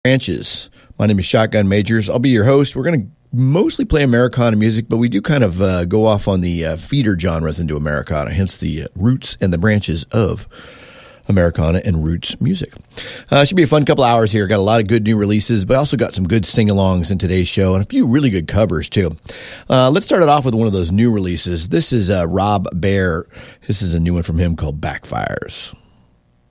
Branches. My name is Shotgun Majors. I'll be your host. We're going to mostly play Americana music, but we do kind of go off on the feeder genres into Americana, hence the roots and the branches of Americana and roots music. Should be a fun couple hours here. Got a lot of good new releases, but also got some good sing-alongs in today's show and a few really good covers too. Let's start it off with one of those new releases. This is Rob Baer. This is a new one from him called Backfires.